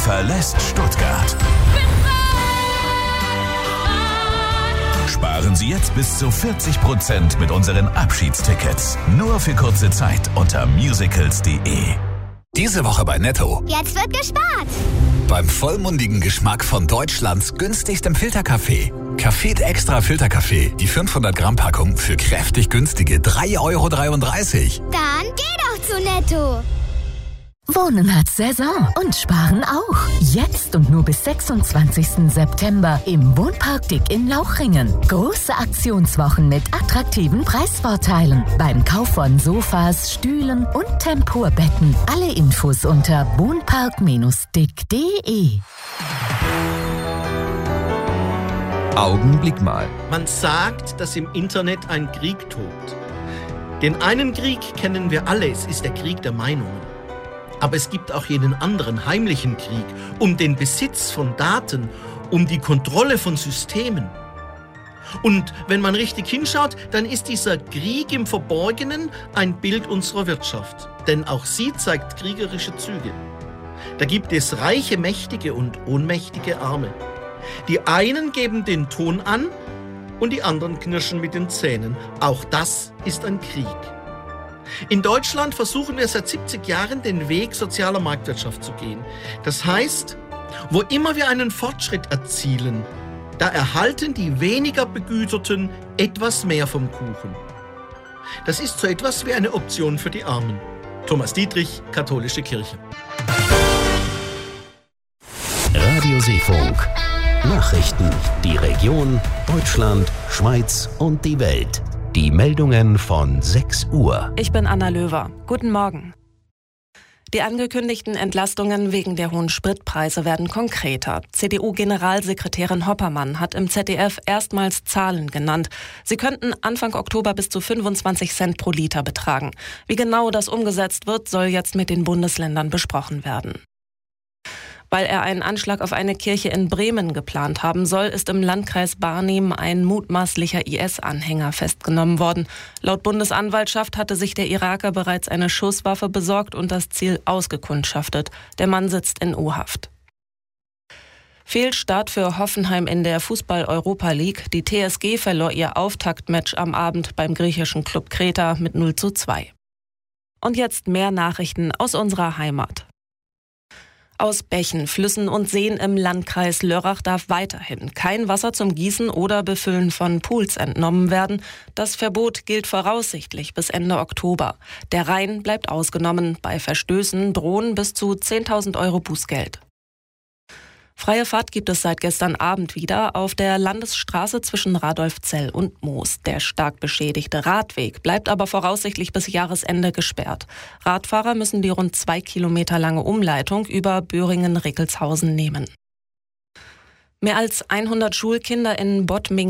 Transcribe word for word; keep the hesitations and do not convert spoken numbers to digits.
verlässt Stuttgart. Sparen Sie jetzt bis zu vierzig Prozent mit unseren Abschiedstickets. Nur für kurze Zeit unter musicals punkt de. Diese Woche bei Netto. Jetzt wird gespart. Beim vollmundigen Geschmack von Deutschlands günstigstem Filterkaffee. Café Extra Filterkaffee. Die fünfhundert Gramm Packung für kräftig günstige drei Euro dreiunddreißig. Dann geh doch zu Netto. Wohnen hat Saison und Sparen auch. Jetzt und nur bis sechsundzwanzigsten September im Wohnpark Dick in Lauchringen. Große Aktionswochen mit attraktiven Preisvorteilen. Beim Kauf von Sofas, Stühlen und Tempurbetten. Alle Infos unter wohnpark Bindestrich dick punkt de. Augenblick mal. Man sagt, dass im Internet ein Krieg tobt. Den einen Krieg kennen wir alle, es ist der Krieg der Meinungen. Aber es gibt auch jenen anderen heimlichen Krieg um den Besitz von Daten, um die Kontrolle von Systemen. Und wenn man richtig hinschaut, dann ist dieser Krieg im Verborgenen ein Bild unserer Wirtschaft. Denn auch sie zeigt kriegerische Züge. Da gibt es reiche, mächtige und ohnmächtige Arme. Die einen geben den Ton an und die anderen knirschen mit den Zähnen. Auch das ist ein Krieg. In Deutschland versuchen wir seit siebzig Jahren den Weg sozialer Marktwirtschaft zu gehen. Das heißt, wo immer wir einen Fortschritt erzielen, da erhalten die weniger Begüterten etwas mehr vom Kuchen. Das ist so etwas wie eine Option für die Armen. Thomas Dietrich, Katholische Kirche. Radio Seefunk. Nachrichten, die Region, Deutschland, Schweiz und die Welt. Die Meldungen von sechs Uhr. Ich bin Anna Löwer. Guten Morgen. Die angekündigten Entlastungen wegen der hohen Spritpreise werden konkreter. C D U-Generalsekretärin Hoppermann hat im Z D F erstmals Zahlen genannt. Sie könnten Anfang Oktober bis zu fünfundzwanzig Cent pro Liter betragen. Wie genau das umgesetzt wird, soll jetzt mit den Bundesländern besprochen werden. Weil er einen Anschlag auf eine Kirche in Bremen geplant haben soll, ist im Landkreis Barnim ein mutmaßlicher I S-Anhänger festgenommen worden. Laut Bundesanwaltschaft hatte sich der Iraker bereits eine Schusswaffe besorgt und das Ziel ausgekundschaftet. Der Mann sitzt in U-Haft. Fehlstart für Hoffenheim in der Fußball-Europa League. Die T S G verlor ihr Auftaktmatch am Abend beim griechischen Klub Kreta mit null zu zwei. Und jetzt mehr Nachrichten aus unserer Heimat. Aus Bächen, Flüssen und Seen im Landkreis Lörrach darf weiterhin kein Wasser zum Gießen oder Befüllen von Pools entnommen werden. Das Verbot gilt voraussichtlich bis Ende Oktober. Der Rhein bleibt ausgenommen. Bei Verstößen drohen bis zu zehntausend Euro Bußgeld. Freie Fahrt gibt es seit gestern Abend wieder auf der Landesstraße zwischen Radolfzell und Moos. Der stark beschädigte Radweg bleibt aber voraussichtlich bis Jahresende gesperrt. Radfahrer müssen die rund zwei Kilometer lange Umleitung über Böhringen-Rickelshausen nehmen. Mehr als hundert Schulkinder in Bottming